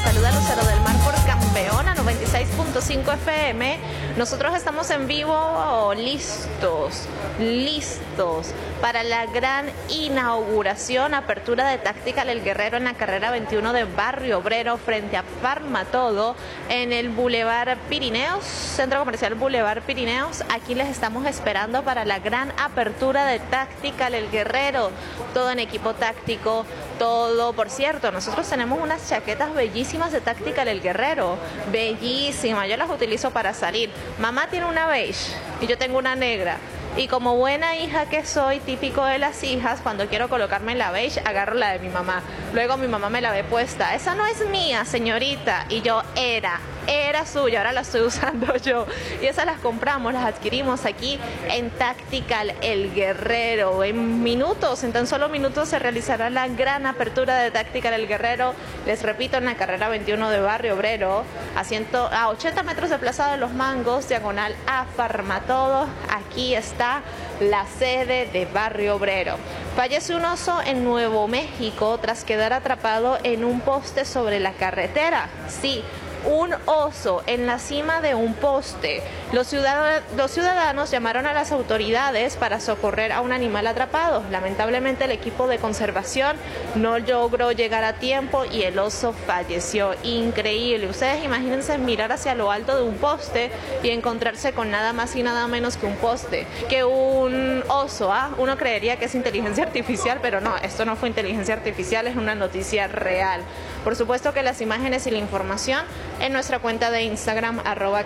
saluda Lucero del Mar por Campeona 96.5 FM. Nosotros estamos en vivo, listos para la gran inauguración, apertura de Tactical El Guerrero en la carrera 21 de Barrio Obrero frente a Farmatodo en el Boulevard Pirineos, Centro Comercial Boulevard Pirineos. Aquí les estamos esperando para la gran apertura de Tactical El Guerrero, todo en equipo táctico, todo. Por cierto, nosotros tenemos unas chaquetas bellísimas de Tactical El Guerrero, bellísimas, yo las utilizo para salir. Mamá tiene una beige y yo tengo una negra. Y como buena hija que soy, típico de las hijas, cuando quiero colocarme la beige, agarro la de mi mamá. Luego mi mamá me la ve puesta. Esa no es mía, señorita. Y yo, era suya, ahora la estoy usando yo. Y esas las compramos, las adquirimos aquí en Tactical El Guerrero. En tan solo minutos se realizará la gran apertura de Tactical El Guerrero. Les repito, en la carrera 21 de Barrio Obrero, a 80 metros de Plaza de los Mangos, diagonal a Farmatodo. Aquí está la sede de Barrio Obrero. Fallece un oso en Nuevo México tras quedar atrapado en un poste sobre la carretera. Sí, un oso en la cima de un poste. Los ciudadanos llamaron a las autoridades para socorrer a un animal atrapado. Lamentablemente el equipo de conservación no logró llegar a tiempo y el oso falleció. Increíble. Ustedes imagínense mirar hacia lo alto de un poste y encontrarse con nada más y nada menos que un poste, que un oso. Uno creería que es inteligencia artificial, pero no, esto no fue inteligencia artificial, es una noticia real. Por supuesto que las imágenes y la información en nuestra cuenta de Instagram,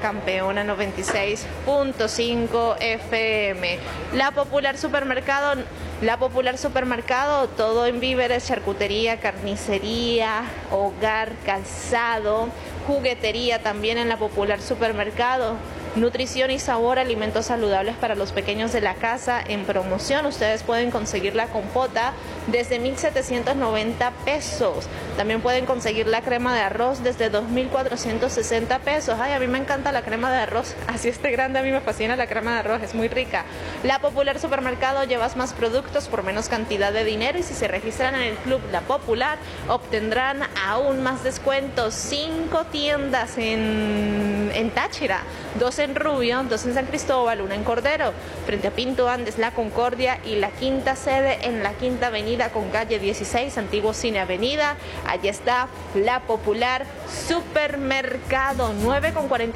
@campeona96.5 FM. La Popular Supermercado, todo en víveres, charcutería, carnicería, hogar, calzado, juguetería también en la Popular Supermercado. Nutrición y sabor, alimentos saludables para los pequeños de la casa en promoción. Ustedes pueden conseguir la compota desde 1,790 pesos. También pueden conseguir la crema de arroz desde 2,460 pesos. Ay, a mí me encanta la crema de arroz. Así esté grande, a mí me fascina la crema de arroz, es muy rica. La Popular Supermercado, llevas más productos por menos cantidad de dinero y si se registran en el Club La Popular obtendrán aún más descuentos. 5 tiendas en Táchira, 2 en Rubio, 2 en San Cristóbal, 1 en Cordero, frente a Pinto Andes, La Concordia, y la quinta sede en la Quinta Avenida con calle 16, Antiguo Cine Avenida. Allí está La Popular Supermercado, 9:40.